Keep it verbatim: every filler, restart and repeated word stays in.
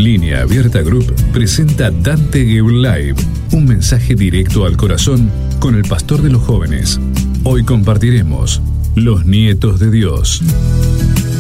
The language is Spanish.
Línea Abierta Group presenta Dante Gebel Live, un mensaje directo al corazón con el pastor de los jóvenes. Hoy compartiremos Los Nietos de Dios.